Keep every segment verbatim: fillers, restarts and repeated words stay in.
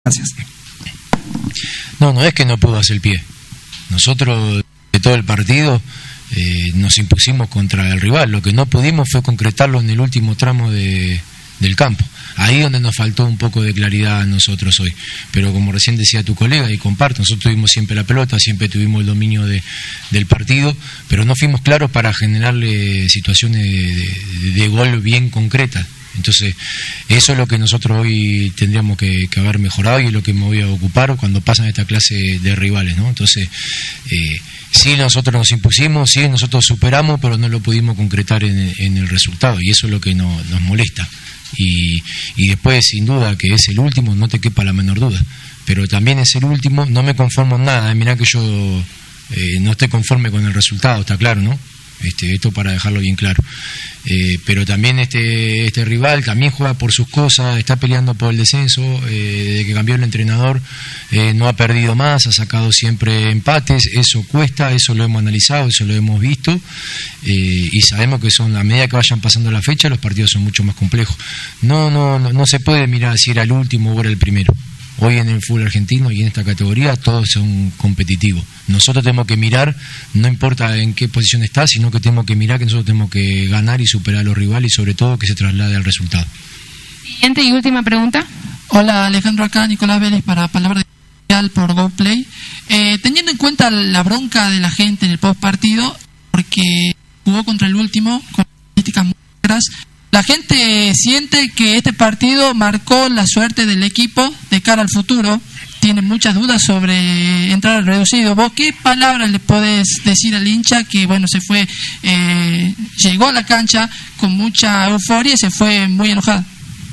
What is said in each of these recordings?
Gracias. No, no es que no pudo hacer el pie. Nosotros, de todo el partido, eh, nos impusimos contra el rival. Lo que no pudimos fue concretarlo en el último tramo de, del campo. Ahí donde nos faltó un poco de claridad a nosotros hoy. Pero como recién decía tu colega, y comparto, nosotros tuvimos siempre la pelota, siempre tuvimos el dominio de, del partido, pero no fuimos claros para generarle situaciones de, de, de gol bien concretas. Entonces, eso es lo que nosotros hoy tendríamos que, que haber mejorado y es lo que me voy a ocupar cuando pasan esta clase de rivales, ¿no? Entonces, eh, sí, nosotros nos impusimos, sí, nosotros superamos, pero no lo pudimos concretar en, en el resultado y eso es lo que nos, nos molesta. Y, y después, sin duda, que es el último, no te quepa la menor duda. Pero también es el último, no me conformo en nada. Mirá que yo eh, no estoy conforme con el resultado, está claro, ¿no? Este, esto para dejarlo bien claro. Eh, pero también este este rival también juega por sus cosas, está peleando por el descenso, eh, desde que cambió el entrenador eh, no ha perdido más, ha sacado siempre empates, eso cuesta, eso lo hemos analizado, eso lo hemos visto eh, y sabemos que son, a medida que vayan pasando la fecha los partidos son mucho más complejos. No, no, no, no se puede mirar si era el último o era el primero. Hoy en el fútbol argentino y en esta categoría todos son competitivos. Nosotros tenemos que mirar, no importa en qué posición está, sino que tenemos que mirar que nosotros tenemos que ganar y superar a los rivales y sobre todo que se traslade al resultado. Siguiente y última pregunta. Hola Alejandro, acá Nicolás Vélez para Palabra de por GoPlay. Eh, teniendo en cuenta la bronca de la gente en el post partido, porque jugó contra el último, con políticas muy claras, la gente siente que este partido marcó la suerte del equipo de cara al futuro. Tiene muchas dudas sobre entrar al reducido. ¿Vos qué palabras le podés decir al hincha que bueno se fue, eh, llegó a la cancha con mucha euforia y se fue muy enojada?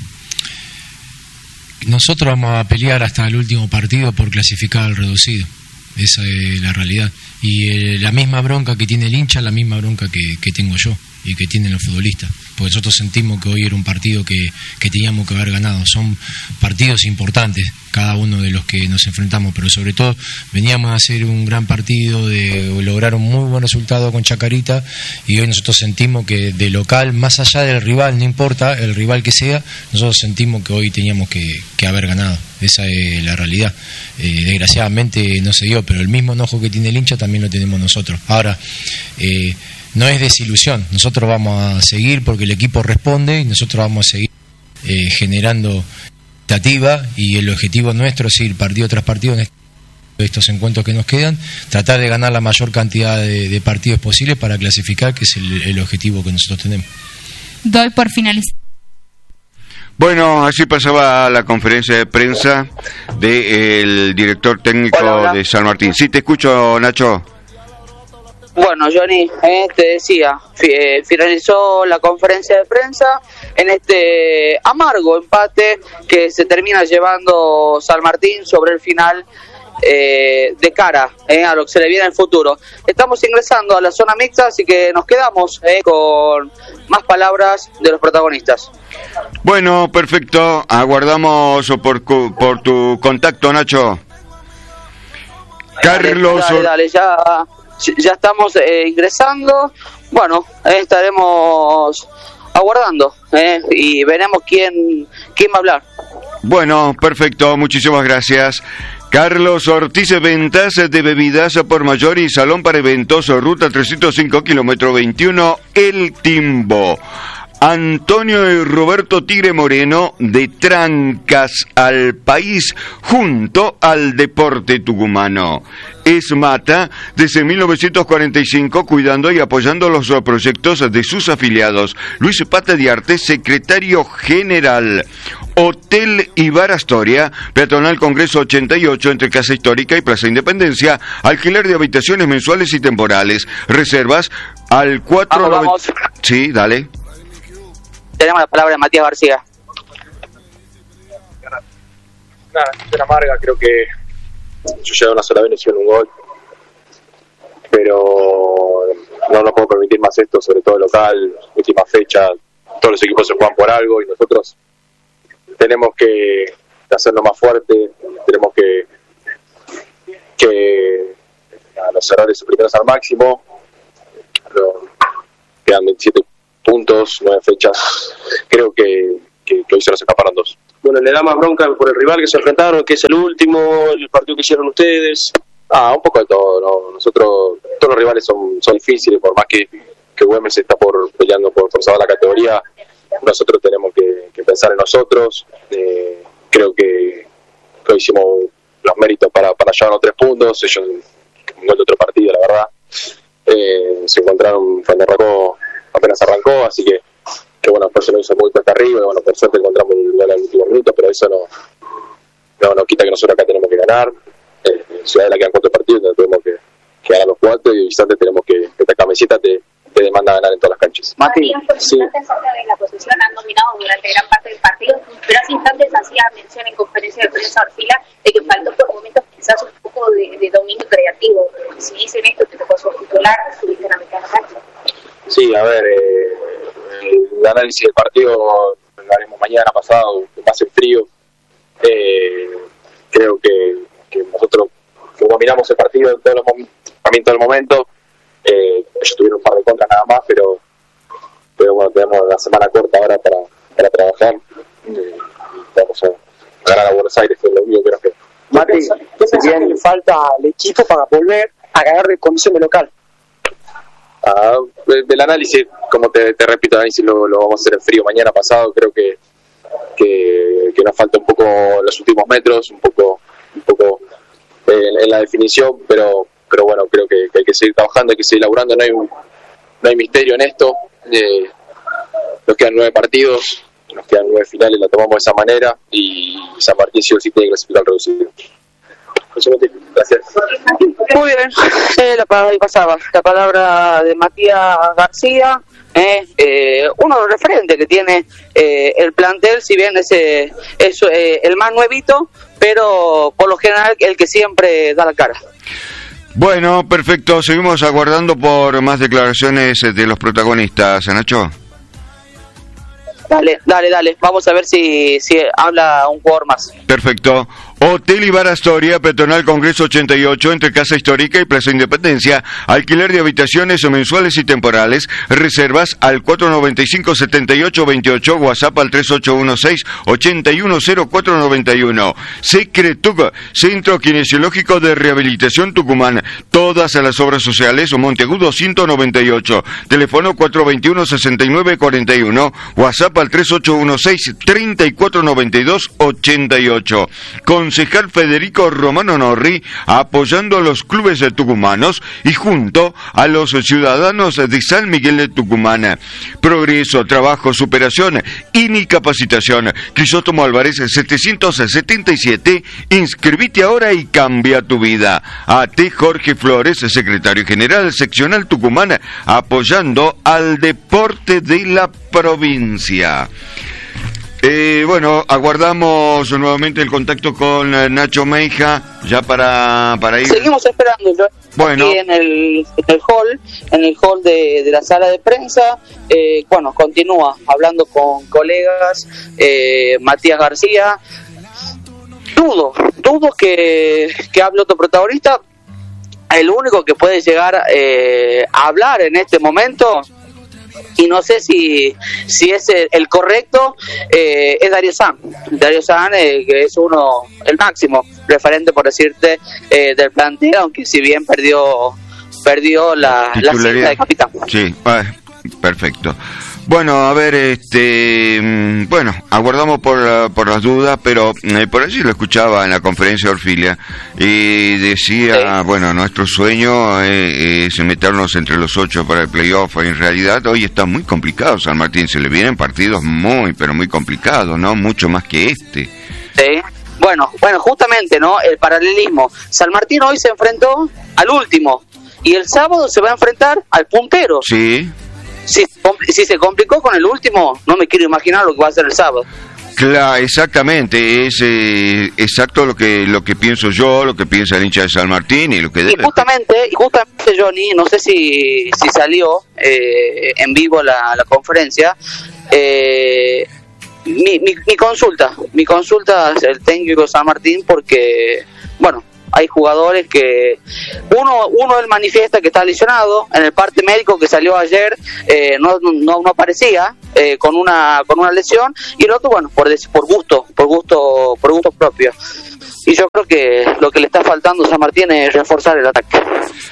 Nosotros vamos a pelear hasta el último partido por clasificar al reducido. Esa es la realidad. Y eh, la misma bronca que tiene el hincha, la misma bronca que, que tengo yo y que tienen los futbolistas, porque nosotros sentimos que hoy era un partido que, que teníamos que haber ganado. Son partidos importantes cada uno de los que nos enfrentamos, pero sobre todo veníamos a hacer un gran partido, de lograr un muy buen resultado con Chacarita y hoy nosotros sentimos que de local, más allá del rival, no importa el rival que sea, nosotros sentimos que hoy teníamos que, que haber ganado. Esa es la realidad. Eh, desgraciadamente no se dio, pero el mismo enojo que tiene el hincha también lo tenemos nosotros. Ahora, eh, no es desilusión, nosotros vamos a seguir porque el equipo responde y nosotros vamos a seguir eh, generando expectativa y el objetivo nuestro es ir partido tras partido en estos encuentros que nos quedan, tratar de ganar la mayor cantidad de, de partidos posibles para clasificar, que es el, el objetivo que nosotros tenemos. Doy por finalizado. Bueno, así pasaba la conferencia de prensa del director técnico hola, hola. de San Martín. Sí, te escucho, Nacho. Bueno, Johnny, eh, te decía, eh, finalizó la conferencia de prensa en este amargo empate que se termina llevando San Martín sobre el final eh, de cara eh, a lo que se le viene en el futuro. Estamos ingresando a la zona mixta, así que nos quedamos eh, con más palabras de los protagonistas. Bueno, perfecto, aguardamos por, por tu contacto, Nacho. Dale, Carlos... Dale, dale, ya... Ya estamos eh, ingresando, bueno, eh, estaremos aguardando eh, y veremos quién, quién va a hablar. Bueno, perfecto, muchísimas gracias. Carlos Ortiz, ventas de bebidas por mayor y salón para eventos, ruta trescientos cinco, kilómetro veintiuno, El Timbo. Antonio y Roberto Tigre Moreno, de Trancas al País, junto al deporte tucumano. Es Mata, desde mil novecientos cuarenta y cinco, cuidando y apoyando los proyectos de sus afiliados. Luis Pata de Arte, secretario general. Hotel Ibar Astoria, peatonal Congreso ochenta y ocho, entre Casa Histórica y Plaza Independencia. Alquiler de habitaciones mensuales y temporales. Reservas al cuatro... Vamos, vamos. Sí, dale. Tenemos la palabra de Matías García. Nada, es amarga, creo que yo llegué una sola vez, hicieron un gol, pero no nos puedo permitir más esto, sobre todo local, última fecha, todos los equipos se juegan por algo y nosotros tenemos que hacerlo más fuerte, tenemos que que a los errores suprimirlos al máximo, pero quedan veintisiete puntos, nueve fechas, creo que, que, que hoy se nos escaparon dos. bueno, le da más bronca por el rival que se enfrentaron, que es el último, el partido que hicieron ustedes. Ah, un poco de todo, ¿no? Nosotros, todos los rivales son, son difíciles, por más que, que Güemes está por peleando por forzar la categoría, nosotros tenemos que, que pensar en nosotros. Eh, creo que, que hoy hicimos los méritos para, para llevarnos tres puntos, ellos un gol de otro partido, la verdad. Eh, se encontraron cuando arrancó, apenas arrancó, así que, que bueno, después se lo hizo muy cuesta arriba, y bueno, por suerte encontramos el gol en el último minuto, pero eso no, no, no quita que nosotros acá tenemos que ganar. Eh, en Ciudadela quedan cuatro partidos, entonces tenemos que, que ganar los cuatro, y visitante tenemos que, que esta camiseta te, te demanda ganar en todas las canchas. Mati, sí. En la posición han dominado durante gran parte del partido, pero hace instantes hacía mención en conferencia de prensa Orfila de que faltó por momentos quizás un poco de, de dominio creativo. Si dicen esto, te tocó su titular, estuviste en la mitad de la cancha. Sí, a ver, eh, el análisis del partido lo haremos mañana pasado, más en frío. Eh, creo que, que nosotros dominamos el partido en todos los momentos, también todo el momento. Eh, ellos tuvieron un par de contras nada más, pero pero bueno, tenemos una semana corta ahora para, para trabajar. Eh, y vamos a ganar a Buenos Aires, que es lo único que nos queda. Mati, ¿qué pensás que le falta al equipo para volver a ganar de condición de local? Ah, del análisis, como te, te repito, el análisis lo, lo vamos a hacer en frío mañana pasado. Creo que, que, que nos falta un poco los últimos metros, un poco un poco en, en la definición, pero pero bueno, creo que, que hay que seguir trabajando, hay que seguir laburando, no hay un, no hay misterio en esto. Eh, nos quedan nueve partidos, nos quedan nueve finales, la tomamos de esa manera, y San Martín sí o sí tiene que clasificar reducido. Gracias. Muy bien, eh, la palabra ahí pasaba, la palabra de Matías García, eh, eh, uno de los referentes que tiene eh, el plantel, si bien ese es eh, el más nuevito, pero por lo general el que siempre da la cara. Bueno, perfecto, seguimos aguardando por más declaraciones de los protagonistas, Nacho. Dale, dale, dale, vamos a ver si, si habla un jugador más. Perfecto. Hotel Ibar Astoria, Peatonal Congreso ochenta y ocho, entre Casa Histórica y Plaza Independencia. Alquiler de habitaciones mensuales y temporales. Reservas al cuatro noventa y cinco, setenta y ocho veintiocho, WhatsApp al tres ocho uno seis, ochenta y uno cero cuatro noventa y uno. Secretug, Centro Kinesiológico de Rehabilitación Tucumán. Todas las obras sociales, Monteagudo ciento noventa y ocho. Teléfono cuatro veintiuno, sesenta y nueve cuarenta y uno. WhatsApp al tres ocho uno seis, treinta y cuatro noventa y dos, ochenta y ocho. Concejal Federico Romano Norri, apoyando a los clubes tucumanos y junto a los ciudadanos de San Miguel de Tucumán. Progreso, trabajo, superación y capacitación. Crisóstomo Álvarez setecientos setenta y siete. Inscribite ahora y cambia tu vida. A T. Jorge Flores, secretario general seccional Tucumán, apoyando al deporte de la provincia. Eh, bueno, aguardamos nuevamente el contacto con eh, Nacho Meija, ya para, para ir. Seguimos esperando, yo. Bueno. Aquí en el, en el hall, en el hall de, de la sala de prensa. Eh, bueno, continúa hablando con colegas, eh, Matías García. Dudo, dudo que, que hable otro protagonista. El único que puede llegar eh, a hablar en este momento, y no sé si si es el, el correcto, eh, es Darío San. Darío San, eh, que es uno, el máximo referente, por decirte, eh, del plantel, aunque si bien perdió perdió la, la cinta de capitán. Sí, eh, perfecto. Bueno, a ver, este, bueno, aguardamos por, por las dudas, pero eh, por allí lo escuchaba en la conferencia de Orfilia y decía, sí, bueno, nuestro sueño eh, es meternos entre los ocho para el playoff. En realidad hoy está muy complicado San Martín, se le vienen partidos muy, pero muy complicados, ¿no? Mucho más que este. Sí, bueno, bueno, justamente, ¿no? El paralelismo. San Martín hoy se enfrentó al último y el sábado se va a enfrentar al puntero. Sí. Si, si se complicó con el último, no me quiero imaginar lo que va a hacer el sábado. Claro, exactamente, es eh, exacto lo que lo que pienso yo, lo que piensa el hincha de San Martín y lo que debe. Y justamente, y justamente Johnny, no sé si, si salió eh, en vivo la, la conferencia, eh, mi, mi, mi consulta, mi consulta es el técnico de San Martín, porque, bueno, hay jugadores que uno uno él manifiesta que está lesionado. En el parte médico que salió ayer eh, no, no no aparecía, eh, con una con una lesión, y el otro, bueno, por por gusto, por gusto, por gusto propio. Y yo creo que lo que le está faltando a San Martín es reforzar el ataque.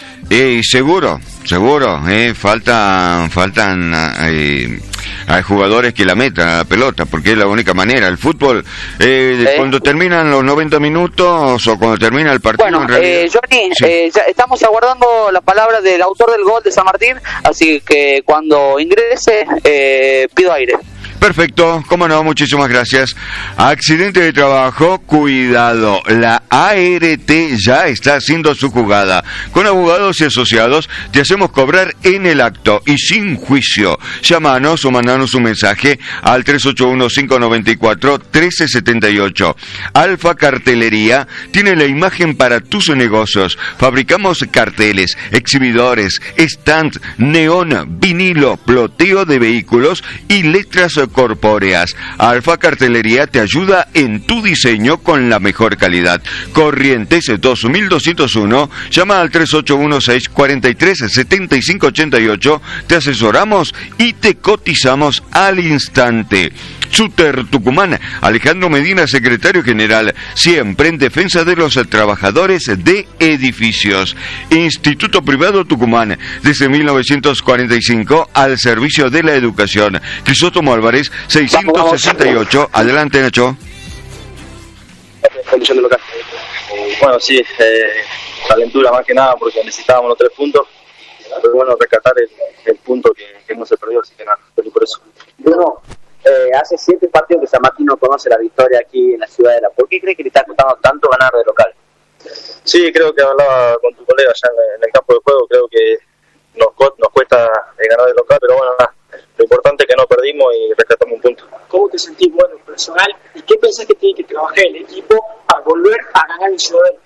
Y seguro, seguro, eh, faltan, faltan eh, hay jugadores que la metan a la pelota, porque es la única manera. El fútbol, eh, ¿Eh? cuando terminan los noventa minutos o cuando termina el partido, bueno, en realidad... eh, Johnny, sí. eh, ya estamos aguardando la palabra del autor del gol de San Martín, así que cuando ingrese, eh, pido aire. Perfecto, cómo no, muchísimas gracias. Accidente de trabajo, cuidado, la A R T ya está haciendo su jugada. Con abogados y asociados te hacemos cobrar en el acto y sin juicio. Llámanos o mandanos un mensaje al tres ocho uno, cinco nueve cuatro, uno tres siete ocho. Alfa Cartelería tiene la imagen para tus negocios. Fabricamos carteles, exhibidores, stands, neón, vinilo, ploteo de vehículos y letras corpóreas. Alfa Cartelería te ayuda en tu diseño con la mejor calidad. Corrientes dos mil doscientos uno, llama al tres ocho uno, seis cuatro tres, siete cinco ocho ocho, te asesoramos y te cotizamos al instante. Shooter Tucumán, Alejandro Medina, secretario general, siempre en defensa de los trabajadores de edificios. Instituto Privado Tucumán, desde mil novecientos cuarenta y cinco, al servicio de la educación. Crisóstomo Álvarez, seiscientos sesenta y ocho. Adelante, Nacho. Condición de local. Bueno, sí, eh, calentura más que nada, porque necesitábamos los tres puntos. Pero bueno, rescatar el, el punto que, que no se perdió, así que nada, feliz por eso. Bruno, eh, hace siete partidos que San Martín no conoce la victoria aquí en la Ciudadela. ¿Por qué cree que le está costando tanto ganar de local? Sí, creo que hablaba con tu colega allá en, en el campo de juego, creo que nos, nos cuesta eh, ganar de local, pero bueno, nada, lo importante es que no perdimos y rescatamos un punto. ¿Cómo te sentís, bueno, personal, y qué pensás que tiene que trabajar el equipo para volver a ganar en Ciudadela?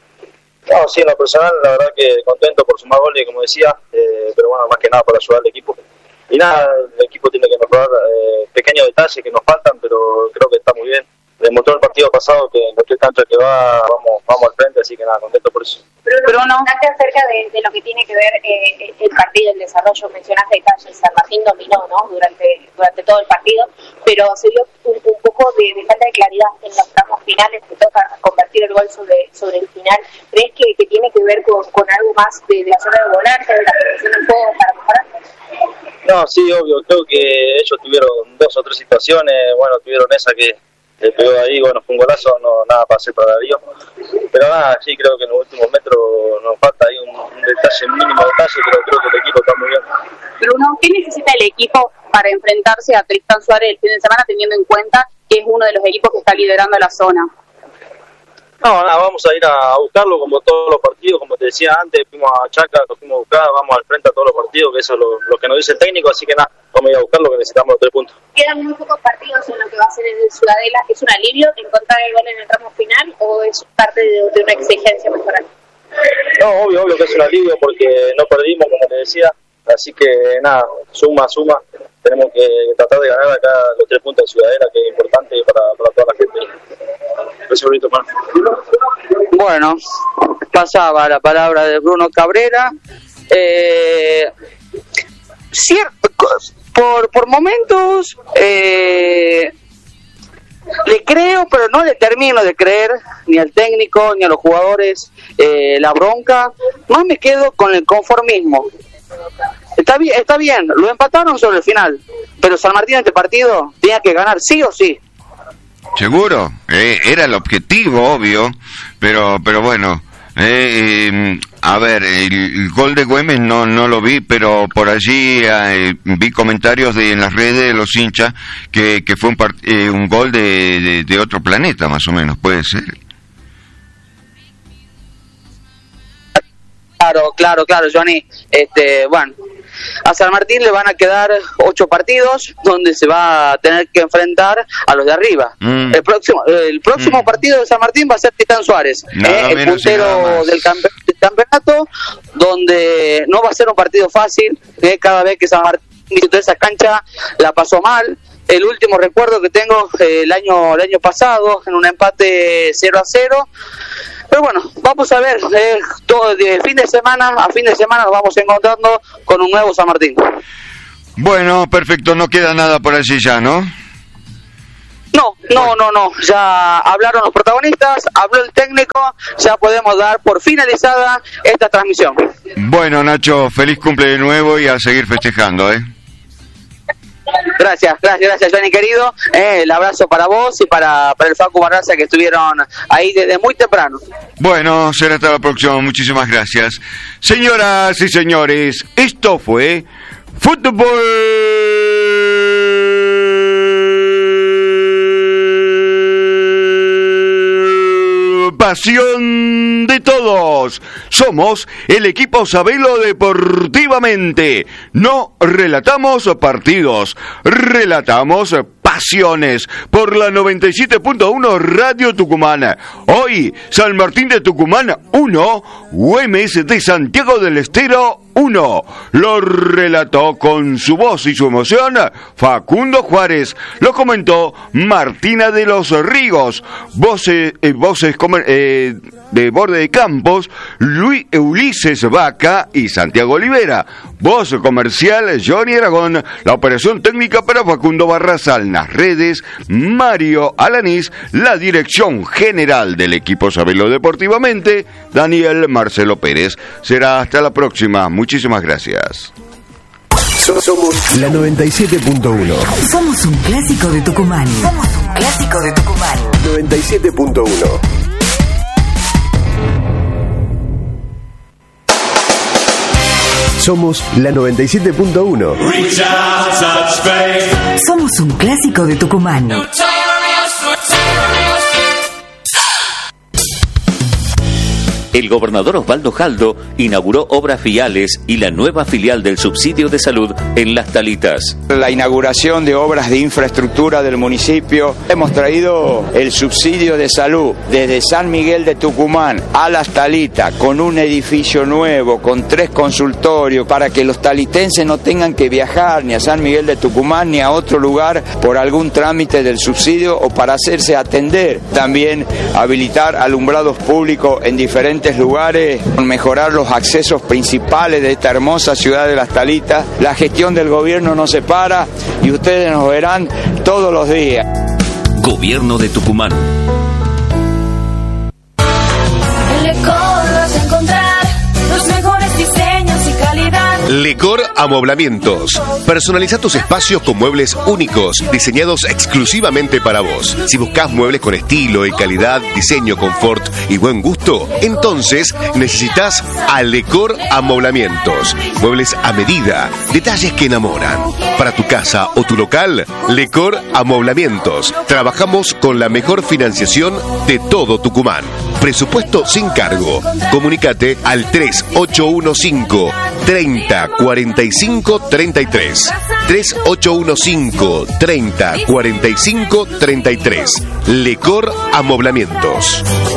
No, sí, en lo personal, la verdad que contento por sumar goles, como decía, eh, pero bueno, más que nada para ayudar al equipo. Y nada, el equipo tiene que mejorar eh, pequeños detalles que nos faltan, pero creo que está muy bien. Demostró el partido pasado que en cualquier cancha que va, vamos vamos al frente, así que nada, contento por eso. Pero no, acerca de, de lo que tiene que ver eh, el partido, el desarrollo, mencionaste detalles, San Martín dominó, ¿no?, durante durante todo el partido, pero se vio un, un poco de, de falta de claridad en los tramos finales, que toca convertir el gol sobre sobre el final. ¿Crees que, que tiene que ver con, con algo más de, de la zona de volante, de la posición del juego para mejorar? No, sí, obvio, creo que ellos tuvieron dos o tres situaciones, bueno, tuvieron esa que le pegó ahí, bueno, fue un golazo, no nada para hacer para Darío, pero nada, sí, creo que en los últimos metros nos falta ahí un, un detalle, un mínimo detalle, pero creo que el equipo está muy bien. Bruno, ¿qué necesita el equipo para enfrentarse a Tristán Suárez el fin de semana, teniendo en cuenta que es uno de los equipos que está liderando la zona? No, nada, vamos a ir a buscarlo como todos los partidos, como te decía antes, fuimos a Chaca, lo fuimos a buscar, vamos al frente a todos los partidos, que eso es lo, lo que nos dice el técnico, así que nada, vamos a ir a buscar lo que necesitamos, los tres puntos. Quedan muy pocos partidos en lo que va a ser el Ciudadela. ¿Es un alivio encontrar el gol en el tramo final o es parte de, de una exigencia mejorar? No, obvio, obvio que es un alivio porque no perdimos, como te decía, así que nada, suma, suma, tenemos que tratar de ganar acá los tres puntos en Ciudadela, que es importante para, para toda la gente. Gracias, bonito, man. Bueno, pasaba la palabra de Bruno Cabrera. Eh, cierto, por, por momentos eh, le creo, pero no le termino de creer ni al técnico ni a los jugadores eh, la bronca. No me quedo con el conformismo. Está bien, está bien, lo empataron sobre el final, pero San Martín en este partido tenía que ganar sí o sí. Seguro, eh, era el objetivo, obvio, pero pero bueno, eh, eh, a ver, el, el gol de Güemes no no lo vi, pero por allí eh, vi comentarios de en las redes de los hinchas que, que fue un, part, eh, un gol de, de, de otro planeta, más o menos, puede ser. Claro, claro, claro, Johnny. Este, bueno, a San Martín le van a quedar ocho partidos donde se va a tener que enfrentar a los de arriba. Mm. El próximo el próximo mm. partido de San Martín va a ser Tristán Suárez, eh, el puntero del, campe del campeonato, donde no va a ser un partido fácil. Eh, cada vez que San Martín visitó esa cancha la pasó mal. El último recuerdo que tengo eh, el año el año pasado en un empate cero a cero. Pero bueno, vamos a ver, eh, todo de fin de semana a fin de semana nos vamos encontrando con un nuevo San Martín. Bueno, perfecto, no queda nada por allí ya, ¿no? No, no, no, no, ya hablaron los protagonistas, habló el técnico, ya podemos dar por finalizada esta transmisión. Bueno, Nacho, feliz cumple de nuevo y a seguir festejando, ¿eh? Gracias, gracias, gracias, Johnny querido. Eh, el abrazo para vos y para, para el Facu Barraza, que estuvieron ahí desde muy temprano. Bueno, será hasta la próxima. Muchísimas gracias. Señoras y señores, esto fue Fútbol Pasión de todos. Somos el equipo Sabelo Deportivamente. No relatamos partidos, relatamos pasiones por la noventa y siete punto uno Radio Tucumán. Hoy, San Martín de Tucumán uno, Güemes de Santiago del Estero uno. Lo relató con su voz y su emoción Facundo Juárez. Lo comentó Martina de los Ríos. Voces, eh, voces eh, de borde de campos, Luis Ulises Vaca y Santiago Olivera. Voz comercial, Johnny Aragón. La operación técnica para Facundo Barrazal. Las redes, Mario Alanís. La dirección general del equipo Sabelo Deportivamente, Daniel Marcelo Pérez. Será hasta la próxima. Muchísimas gracias. Somos la noventa y siete punto uno. Somos un clásico de Tucumán. Somos un clásico de Tucumán. noventa y siete punto uno. Somos la noventa y siete punto uno. Somos un clásico de Tucumán. El gobernador Osvaldo Jaldo inauguró obras viales y la nueva filial del subsidio de salud en Las Talitas. La inauguración de obras de infraestructura del municipio. Hemos traído el subsidio de salud desde San Miguel de Tucumán a Las Talitas, con un edificio nuevo, con tres consultorios, para que los talitenses no tengan que viajar ni a San Miguel de Tucumán ni a otro lugar por algún trámite del subsidio o para hacerse atender. También habilitar alumbrados públicos en diferentes lugares, mejorar los accesos principales de esta hermosa ciudad de Las Talitas. La gestión del gobierno no se para y ustedes nos verán todos los días. Gobierno de Tucumán. En Lecor vas a encontrar los mejores diseños y calidad. Lecor Amoblamientos. Personaliza tus espacios con muebles únicos, diseñados exclusivamente para vos. Si buscas muebles con estilo y calidad, diseño, confort y buen gusto, entonces necesitas a Lecor Amoblamientos. Muebles a medida, detalles que enamoran. Para tu casa o tu local, Lecor Amoblamientos. Trabajamos con la mejor financiación de todo Tucumán. Presupuesto sin cargo. Comunícate al tres ocho uno cinco, treinta, cuarenta y cinco, treinta y tres. tres ocho uno cinco, treinta, cuarenta y cinco, treinta y tres. Lecor Amoblamientos.